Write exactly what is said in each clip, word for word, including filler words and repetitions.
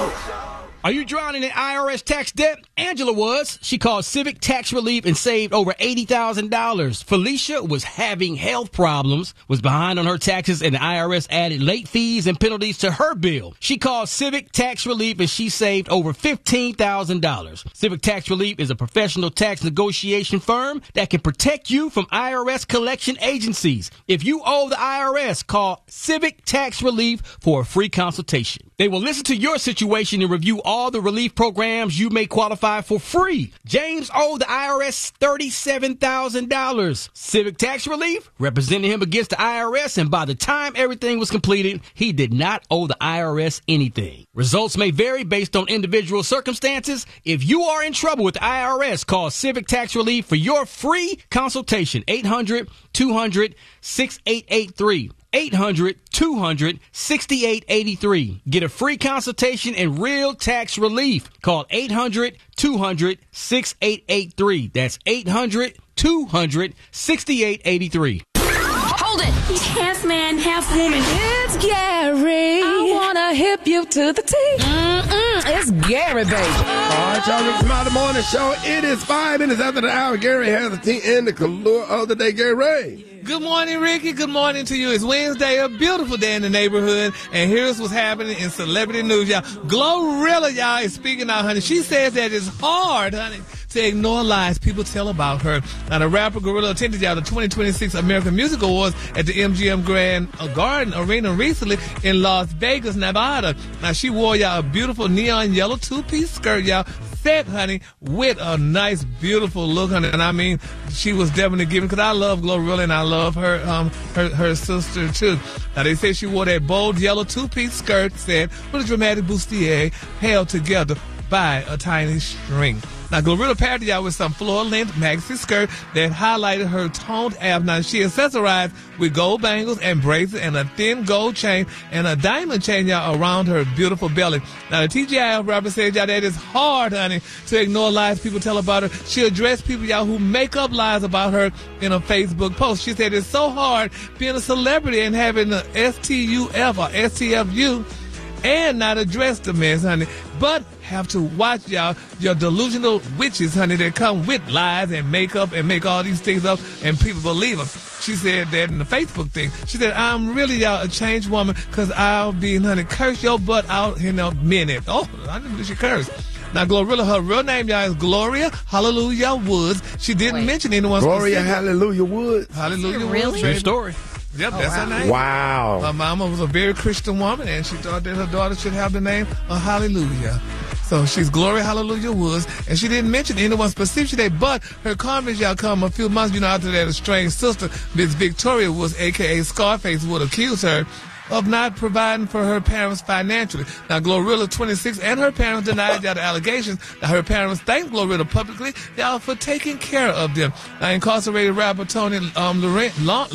Are you drowning in I R S tax debt? Angela was. She called Civic Tax Relief and saved over eighty thousand dollars. Felicia was having health problems, was behind on her taxes, and the I R S added late fees and penalties to her bill. She called Civic Tax Relief and she saved over fifteen thousand dollars. Civic Tax Relief is a professional tax negotiation firm that can protect you from I R S collection agencies. If you owe the I R S, call Civic Tax Relief for a free consultation. They will listen to your situation and review all the relief programs you may qualify for free. James owed the I R S thirty-seven thousand dollars. Civic Tax Relief represented him against the I R S, and by the time everything was completed, he did not owe the I R S anything. Results may vary based on individual circumstances. If you are in trouble with the I R S, call Civic Tax Relief for your free consultation. eight hundred, two hundred, sixty-eight eighty-three. eight hundred, two hundred, sixty-eight eighty-three. Get a free consultation and real tax relief. Call eight hundred, two hundred, sixty-eight eighty-three. That's eight hundred, two hundred, sixty-eight eighty-three. Hold it. He's half man, half woman. It's Gary. I wanna hip you to the T. Mm-mm, it's Gary, baby. All right, y'all, it's my morning show. It is five minutes after the hour. Gary has the tea in the color of the day. Gary Ray. Good morning, Ricky. Good morning to you. It's Wednesday, a beautiful day in the neighborhood, and here's what's happening in celebrity news, y'all. Glorilla, y'all, is speaking out, honey. She says that it's hard, honey, to ignore lies people tell about her. Now, the rapper Glorilla attended, y'all, the twenty twenty-six American Music Awards at the M G M Grand Garden Arena recently in Las Vegas, Nevada. Now, she wore, y'all, a beautiful neon yellow two-piece skirt, y'all, set, honey, with a nice, beautiful look, honey. And I mean, she was definitely giving, because I love Glorilla and I love her um her, her sister, too. Now, they say she wore that bold yellow two-piece skirt set with a dramatic bustier held together by a tiny string. Now, Glorilla paired y'all with some floor-length maxi skirt that highlighted her toned abs. Now, she accessorized with gold bangles and bracelets and a thin gold chain and a diamond chain, y'all, around her beautiful belly. Now, the T G I F rapper said, y'all, that it's hard, honey, to ignore lies people tell about her. She addressed people, y'all, who make up lies about her in a Facebook post. She said it's so hard being a celebrity and having the S T U F or S T F U and not address the mess, honey, but have to watch, y'all, your delusional witches, honey, that come with lies and makeup and make all these things up and people believe them. She said that in the Facebook thing. She said, I'm really, y'all, a changed woman because I'll be, honey, curse your butt out in a minute. Oh, I didn't believe she cursed. Now, Glorilla, her real name, y'all, is Gloria Hallelujah Woods. She didn't Wait. mention anyone Gloria specific. Hallelujah Woods. Hallelujah Woods. Really? True story. Yep, oh, that's wow. her name. Wow. Her mama was a very Christian woman, and she thought that her daughter should have the name of Hallelujah. So she's Gloria Hallelujah Woods, and she didn't mention anyone specifically, but her comments, y'all, come a few months, you know, after that estranged sister, Miss Victoria Woods, a k a. Scarface, would accuse her of not providing for her parents financially. Now, Glorilla, twenty-six, and her parents denied y'all the allegations. Now, her parents thanked Glorilla publicly, y'all, for taking care of them. Now, incarcerated rapper Tony um, Laurent,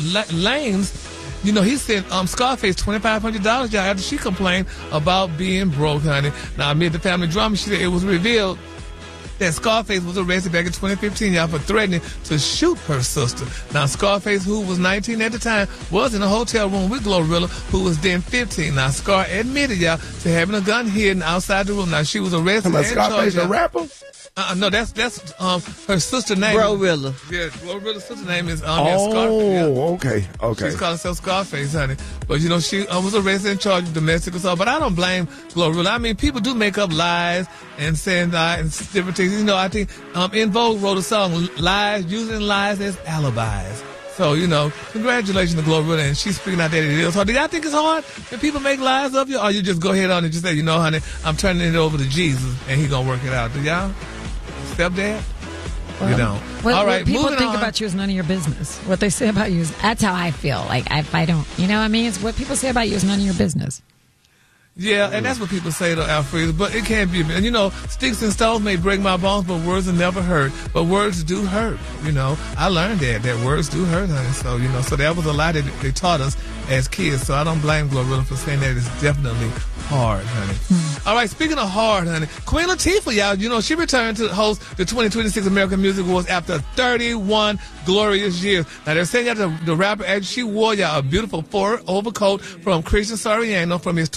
Lanes, you know, he sent um, Scarface twenty-five hundred dollars, y'all, after she complained about being broke, honey. Now, amid the family drama, she said it was revealed that Scarface was arrested back in twenty fifteen, y'all, for threatening to shoot her sister. Now, Scarface, who was nineteen at the time, was in a hotel room with Glorilla, who was then fifteen. Now, Scar admitted, y'all, to having a gun hidden outside the room. Now, she was arrested. Come on, Scarface, a rapper? Uh, no, that's that's um her sister name. Glorilla. Yeah, Glorilla's sister name is um Oh, Scarface. Yeah. okay, okay. She's calling herself Scarface, honey. But you know, she um, was arrested and charged with domestic assault. But I don't blame Glorilla. I mean, people do make up lies and saying lies and different things. You know, I think um In Vogue wrote a song, lies, using lies as alibis. So, you know, congratulations to Glorilla, and she's speaking out that it is hard. Do y'all think it's hard when people make lies of you, or you just go ahead on and just say, you know, honey, I'm turning it over to Jesus, and he gonna work it out? Do y'all? Stepdad? Well, you don't. Well, all right, what people moving think on. about you is none of your business. What they say about you is, that's how I feel. Like, if I don't, you know what I mean? It's what people say about you is none of your business. Yeah, and that's what people say to Alfredo, but it can't be. And, you know, sticks and stones may break my bones, but words will never hurt. But words do hurt, you know. I learned that, that words do hurt, honey. So, you know, so that was a lie that they taught us as kids. So I don't blame Glorilla for saying that. It's definitely hard, honey. Mm. All right, speaking of hard, honey, Queen Latifah, y'all, you know, she returned to host the twenty twenty-six American Music Awards after thirty-one glorious years. Now, they're saying that the, the rapper, as she wore, y'all, a beautiful fur overcoat from Christian Siriano from his twenty twenty-six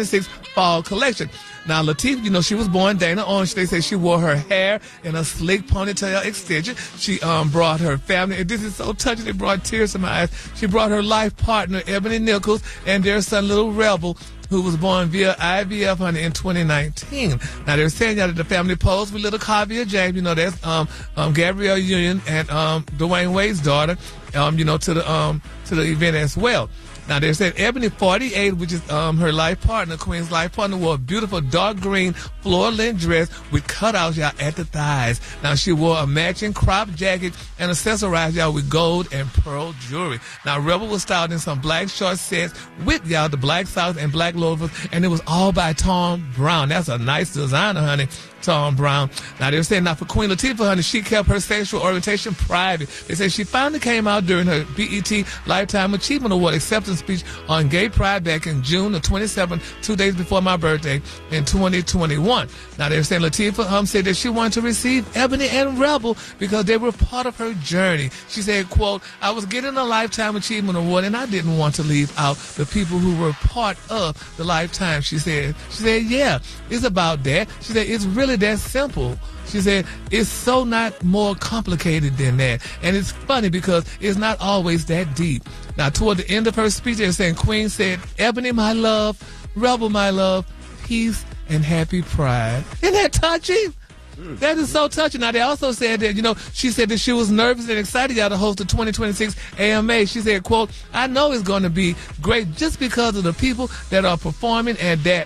twenty-six fall collection. Now, Latifah, you know, she was born Dana Orange. They say she wore her hair in a slick ponytail extension. She um, brought her family, and this is so touching, it brought tears to my eyes. She brought her life partner, Ebony Nichols, and their son, Little Rebel, who was born via I V F, honey, in twenty nineteen. Now, they're saying y'all that the family posed with little Kavia James, you know, that's um, um, Gabrielle Union and um, Dwayne Wade's daughter, um, you know, to the um, to the event as well. Now, they're saying Ebony, forty-eight, which is um, her life partner, Queen's life partner, wore a beautiful dark green floor length dress with cutouts, y'all, at the thighs. Now, she wore a matching crop jacket and accessorized, y'all, with gold and pearl jewelry. Now, Rebel was styled in some black short sets with, y'all, the black socks and black loafers, and it was all by Tom Brown. That's a nice designer, honey. Tom Brown. Now, they're saying, now for Queen Latifah, honey, she kept her sexual orientation private. They say she finally came out during her B E T Lifetime Achievement Award acceptance speech on Gay Pride back in June the twenty-seventh, two days before my birthday in twenty twenty-one. Now, they're saying Latifah um, said that she wanted to receive Ebony and Rebel because they were part of her journey. She said, quote, I was getting a Lifetime Achievement Award and I didn't want to leave out the people who were part of the Lifetime, she said. She said, yeah, it's about that. She said, it's really that simple. She said, it's so not more complicated than that. And it's funny because it's not always that deep. Now, toward the end of her speech, they're saying, Queen said, Ebony, my love, Rebel, my love, peace and happy pride. Isn't that touching? Mm. That is so touching. Now, they also said that, you know, she said that she was nervous and excited, y'all, to host the twenty twenty-six A M A. She said, quote, I know it's going to be great just because of the people that are performing and that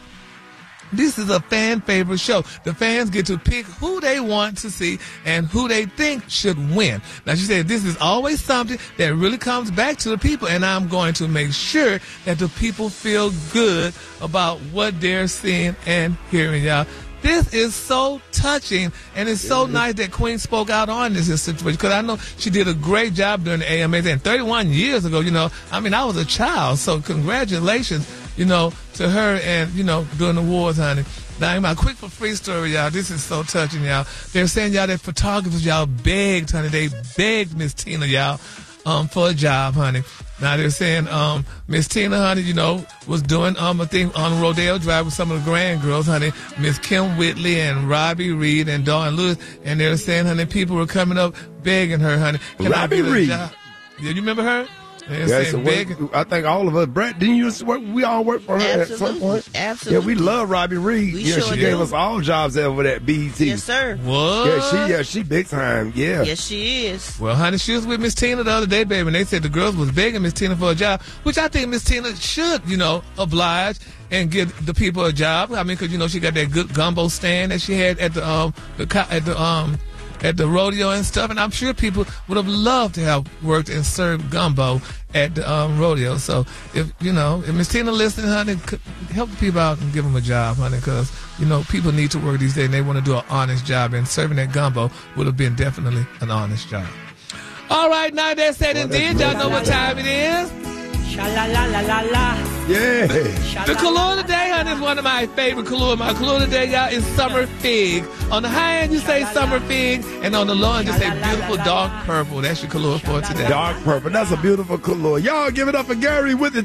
this is a fan favorite show. The fans get to pick who they want to see and who they think should win. Now, she said this is always something that really comes back to the people, and I'm going to make sure that the people feel good about what they're seeing and hearing, y'all. This is so touching, and it's so nice that Queen spoke out on this situation, because I know she did a great job during the A M As. And thirty-one years ago, you know, I mean, I was a child, so congratulations, you know, to her and, you know, doing the awards, honey. Now, my quick for free story, y'all. This is so touching, y'all. They're saying, y'all, that photographers, y'all, begged, honey. They begged Miss Tina, y'all, um, for a job, honey. Now, they're saying um, Miss Tina, honey, you know, was doing um, a thing on Rodeo Drive with some of the grand girls, honey. Miss Kim Whitley and Robbie Reed and Dawn Lewis. And they're saying, honey, people were coming up begging her, honey. Can Robbie I get a Reed. job? Yeah, you remember her? They're Yeah, saying so begging. I think all of us, Brett, didn't you used to work? We all worked for her at some Absolutely. point. Absolutely. Yeah, we love Robbie Reed. We yeah, sure she do. gave us all jobs over at B E T. Yes, sir. What? Yeah, she yeah she big time. Yeah. Yes, she is. Well, honey, she was with Miss Tina the other day, baby, and they said the girls was begging Miss Tina for a job, which I think Miss Tina should, you know, oblige and give the people a job. I mean, because, you know, she got that good gumbo stand that she had at the um the co- at the um at the rodeo and stuff, and I'm sure people would have loved to have worked and served gumbo at the um, rodeo. So, if you know, if Miss Tina listening, honey, c- help the people out and give them a job, honey, because, you know, people need to work these days and they want to do an honest job, and serving that gumbo would have been definitely an honest job. All right, now that said and did, y'all know what time it is. Sha-la-la-la-la-la. Yeah. The Kahlua today, honey, is one of my favorite Kahlua. My Kahlua today, y'all, is summer fig. On the high end, you say summer fig, and on the low end, you say beautiful dark purple. That's your Kahlua for today. Dark purple. That's a beautiful color. Y'all give it up for Gary with the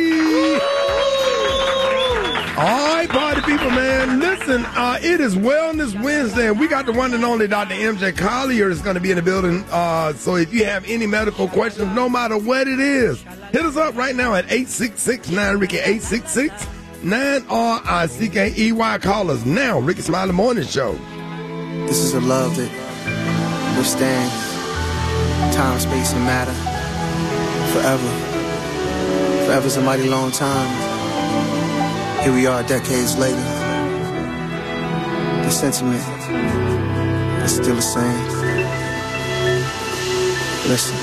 T. All right, party people, man. Listen, uh, it is Wellness Wednesday, and we got the one and only Doctor M J Collier is going to be in the building. Uh, so if you have any medical questions, no matter what it is, hit us up right now at eight six six nine Ricky, eight six six nine R I C K E Y. Call us now. Ricky Smiley Morning Show. This is a love that withstands time, space, and matter forever. Forever's a mighty long time. Here we are decades later. The sentiment is still the same. Listen.